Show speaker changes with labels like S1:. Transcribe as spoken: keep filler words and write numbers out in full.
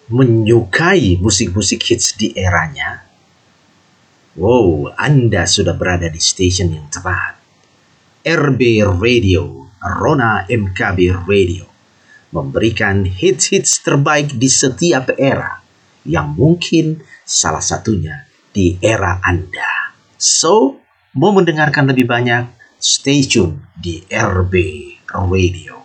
S1: menyukai musik-musik hits di eranya, wow, Anda sudah berada di station yang tepat. R B Radio, Rona M K B Radio, memberikan hits-hits terbaik di setiap era, yang mungkin salah satunya di era Anda. So, mau mendengarkan lebih banyak, stay tune di R B Radio.